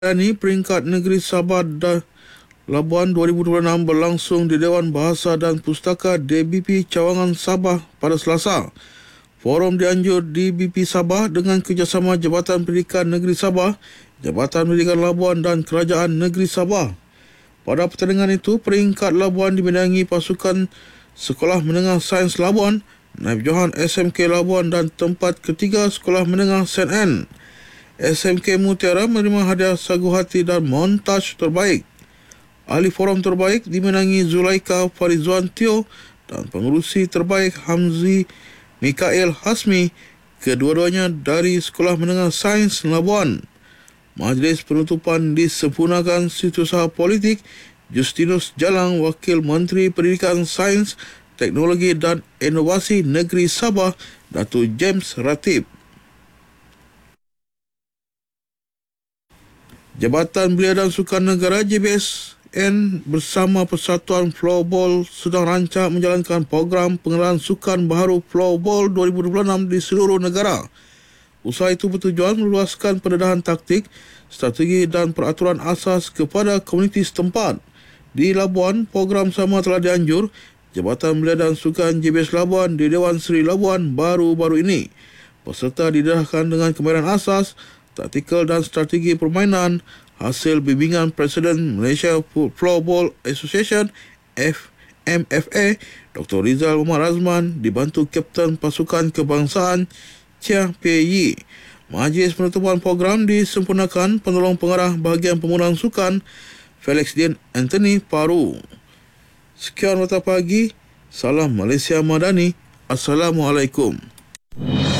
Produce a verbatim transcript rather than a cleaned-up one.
Ini peringkat negeri Sabah dan Labuan dua ribu dua puluh enam berlangsung di Dewan Bahasa dan Pustaka D B P Cawangan Sabah pada Selasa. Forum dianjur D B P Sabah dengan kerjasama Jabatan Pendidikan Negeri Sabah, Jabatan Pendidikan Labuan dan Kerajaan Negeri Sabah. Pada pertandingan itu, peringkat Labuan dibidangi pasukan Sekolah Menengah Sains Labuan, Naib Johan S M K Labuan dan tempat ketiga Sekolah Menengah Saint Anne. S M K Mutiara menerima hadiah sagu hati dan montaj terbaik. Ahli forum terbaik dimenangi Zulaika Farizwan Teo dan pengurusi terbaik Hamzi Mikael Hasmi, kedua-duanya dari Sekolah Menengah Sains Labuan. Majlis penutupan disempurnakan Setiausaha Politik Justinus Jalang, Wakil Menteri Pendidikan Sains, Teknologi dan Inovasi Negeri Sabah, Datuk James Ratib. Jabatan Belia dan Sukan Negara J B S N bersama Persatuan Floorball sedang rancang menjalankan program pengenalan sukan baharu Floorball dua ribu dua puluh enam di seluruh negara. Usaha itu bertujuan meluaskan pendedahan taktik, strategi dan peraturan asas kepada komuniti setempat. Di Labuan, program sama telah dianjur Jabatan Belia dan Sukan J B S Labuan di Dewan Seri Labuan baru-baru ini. Peserta didedahkan dengan kemahiran asas, taktikal dan strategi permainan hasil bimbingan Presiden Malaysia Floorball Association F M F A Doktor Rizal Umar Azman dibantu Kapten Pasukan Kebangsaan Chia Pei Yi. Majlis penutupan program disempurnakan penolong pengarah bahagian pemulaan sukan Felix Dean Anthony Paru. Sekian Warta Pagi. Salam Malaysia Madani. Assalamualaikum.